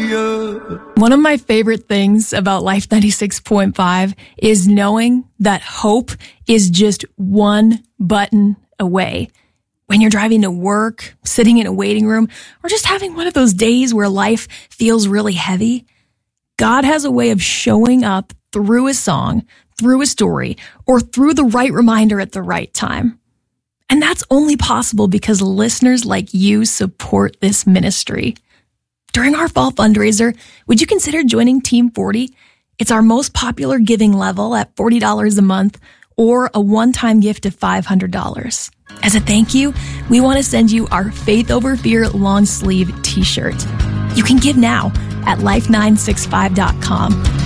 One of my favorite things about Life 96.5 is knowing that hope is just one button away. When you're driving to work, sitting in a waiting room, or just having one of those days where life feels really heavy, God has a way of showing up through a song, through a story, or through the right reminder at the right time. And that's only possible because listeners like you support this ministry. During our fall fundraiser, would you consider joining Team 40? It's our most popular giving level at $40 a month or a one-time gift of $500. As a thank you, we want to send you our Faith Over Fear long sleeve t-shirt. You can give now at life965.com.